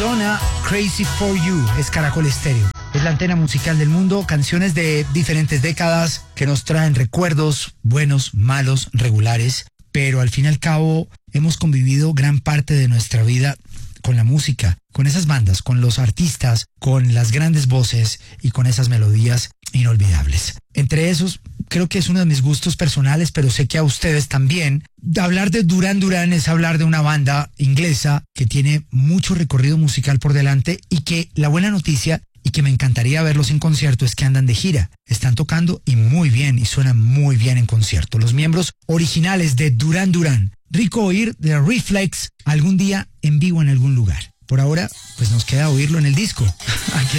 Madonna, Crazy for You, es Caracol Estéreo. Es la antena musical del mundo, canciones de diferentes décadas que nos traen recuerdos buenos, malos, regulares, pero al fin y al cabo hemos convivido gran parte de nuestra vida con la música, con esas bandas, con los artistas, con las grandes voces y con esas melodías inolvidables. Entre esos, creo que es uno de mis gustos personales, pero sé que a ustedes también. Hablar de Duran Duran es hablar de una banda inglesa que tiene mucho recorrido musical por delante y que la buena noticia y que me encantaría verlos en concierto es que andan de gira. Están tocando y muy bien, y suenan muy bien en concierto. Los miembros originales de Duran Duran. Rico oír de Reflex algún día en vivo en algún lugar. Por ahora, pues nos queda oírlo en el disco. Aquí